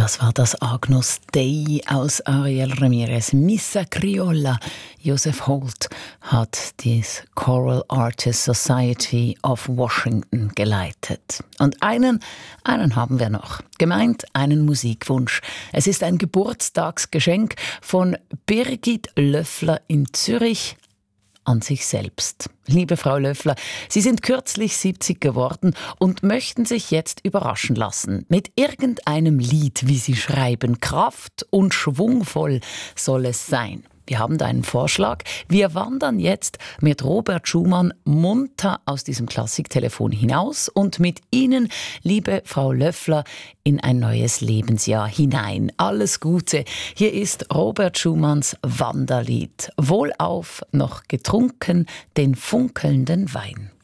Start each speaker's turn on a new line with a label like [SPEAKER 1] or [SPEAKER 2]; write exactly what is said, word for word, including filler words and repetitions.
[SPEAKER 1] Das war das Agnus Dei aus Ariel Ramirez. Missa Criolla. Joseph Holt hat die Choral Artists Society of Washington geleitet. Und einen, einen haben wir noch. Gemeint einen Musikwunsch. Es ist ein Geburtstagsgeschenk von Birgit Löffler in Zürich an sich selbst. Liebe Frau Löffler, Sie sind kürzlich siebzig geworden und möchten sich jetzt überraschen lassen. Mit irgendeinem Lied, wie Sie schreiben. Kraft und schwungvoll soll es sein. Wir haben da einen Vorschlag. Wir wandern jetzt mit Robert Schumann munter aus diesem Klassiktelefon hinaus und mit Ihnen, liebe Frau Löffler, in ein neues Lebensjahr hinein. Alles Gute. Hier ist Robert Schumanns Wanderlied. Wohlauf, noch getrunken den funkelnden Wein.